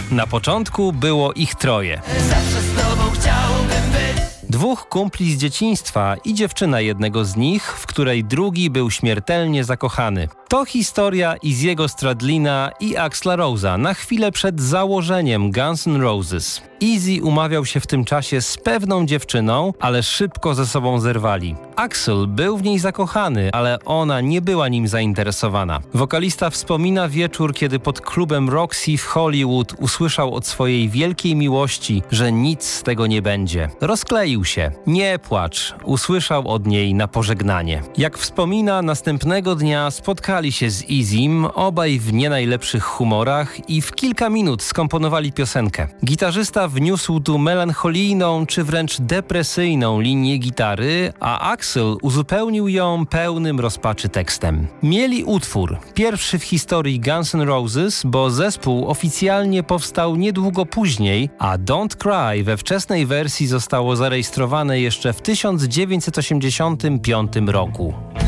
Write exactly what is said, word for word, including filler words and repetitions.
Na początku było ich troje. Zawsze z tobą chciałbym być. Dwóch kumpli z dzieciństwa i dziewczyna jednego z nich, w której drugi był śmiertelnie zakochany. To historia Izzy'ego Stradlina i Axla Rose'a na chwilę przed założeniem Guns N' Roses. Izzy umawiał się w tym czasie z pewną dziewczyną, ale szybko ze sobą zerwali. Axl był w niej zakochany, ale ona nie była nim zainteresowana. Wokalista wspomina wieczór, kiedy pod klubem Roxy w Hollywood usłyszał od swojej wielkiej miłości, że nic z tego nie będzie. Rozkleił się. Nie płacz. Usłyszał od niej na pożegnanie. Jak wspomina, następnego dnia spotkali się z Izzym, obaj w nie najlepszych humorach i w kilka minut skomponowali piosenkę. Gitarzysta wniósł tu melancholijną czy wręcz depresyjną linię gitary, a Axl uzupełnił ją pełnym rozpaczy tekstem. Mieli utwór, pierwszy w historii Guns N' Roses, bo zespół oficjalnie powstał niedługo później, a Don't Cry we wczesnej wersji zostało zarejestrowane jeszcze w tysiąc dziewięćset osiemdziesiątym piątym roku.